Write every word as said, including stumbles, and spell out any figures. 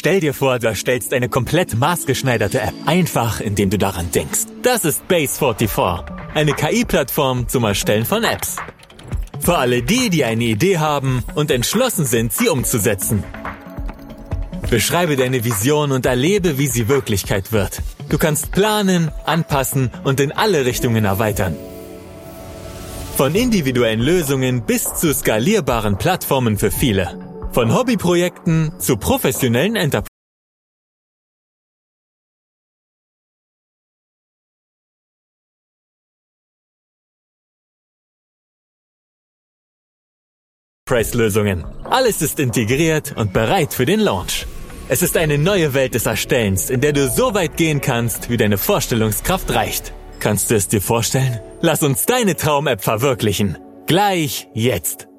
Stell dir vor, du erstellst eine komplett maßgeschneiderte App, einfach indem du daran denkst. Das ist Base vierundvierzig, eine K I-Plattform zum Erstellen von Apps. Für alle die, die eine Idee haben und entschlossen sind, sie umzusetzen. Beschreibe deine Vision und erlebe, wie sie Wirklichkeit wird. Du kannst planen, anpassen und in alle Richtungen erweitern. Von individuellen Lösungen bis zu skalierbaren Plattformen für viele. Von Hobbyprojekten zu professionellen Enterprise-Lösungen. Alles ist integriert und bereit für den Launch. Es ist eine neue Welt des Erstellens, in der du so weit gehen kannst, wie deine Vorstellungskraft reicht. Kannst du es dir vorstellen? Lass uns deine Traum-App verwirklichen. Gleich jetzt.